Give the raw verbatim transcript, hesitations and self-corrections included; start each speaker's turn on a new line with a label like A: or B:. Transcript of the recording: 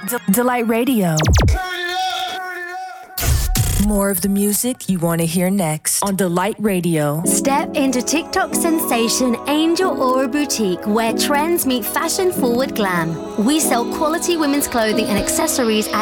A: D- Delight Radio. More of the music you want to hear next on Delight Radio.
B: Step into TikTok sensation Angel Aura Boutique, where trends meet fashion-forward glam. We sell quality women's clothing and accessories at